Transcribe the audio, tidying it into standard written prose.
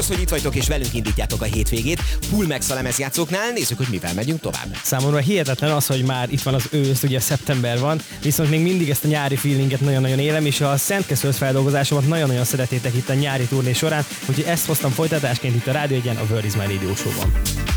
hogy itt vagytok és velünk indítjátok a hétvégét. Pulmex a lemezjátszóknál, nézzük, hogy mivel megyünk tovább. Számomra hihetetlen az, hogy már itt van az ősz, ugye szeptember van, viszont még mindig ezt a nyári feelinget nagyon-nagyon élem, és a Szentkezdő feldolgozásomat nagyon-nagyon szeretétek itt a nyári turné során, úgyhogy ezt hoztam folytatásként itt a Rádió Egyen, a Word is My Radio Show-ban.